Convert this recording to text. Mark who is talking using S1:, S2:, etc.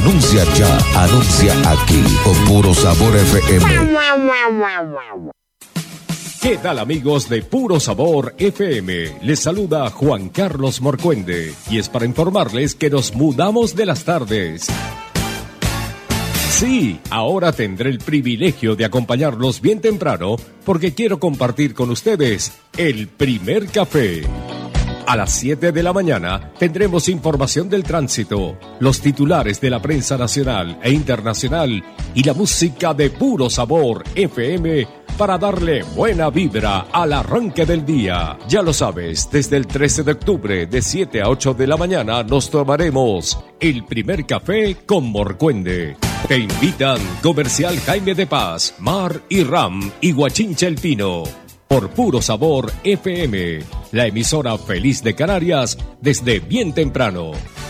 S1: Anuncia ya, anuncia aquí, por Puro Sabor FM.
S2: ¿Qué tal, amigos de Puro Sabor FM? Les saluda Juan Carlos Morcuende y es para informarles que nos mudamos de las tardes. Sí, ahora tendré el privilegio de acompañarlos bien temprano porque quiero compartir con ustedes el primer café. A las 7 de la mañana tendremos información del tránsito, los titulares de la prensa nacional e internacional y la música de Puro Sabor FM para darle buena vibra al arranque del día. Ya lo sabes, desde el 13 de octubre de 7 a 8 de la mañana nos tomaremos el primer café con Morcuende. Te invitan Comercial Jaime de Paz, Mar y Ram y Guachincha El Pino. Por Puro Sabor FM, la emisora feliz de Canarias desde bien temprano.